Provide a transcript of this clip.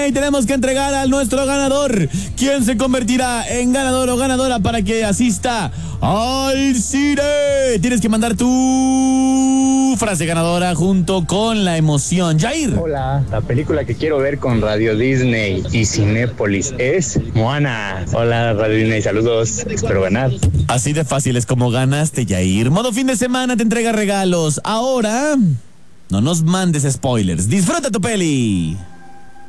Y tenemos que entregar a nuestro ganador. ¿Quién se convertirá en ganador o ganadora para que asista al cine? Tienes que mandar tu frase ganadora junto con la emoción. Jair. Hola, la película que quiero ver con Radio Disney y Cinépolis es Moana. Hola, Radio Disney, saludos. Espero ganar. Así de fácil es como ganaste, Jair. Modo fin de semana te entrega regalos. Ahora, no nos mandes spoilers. Disfruta tu peli.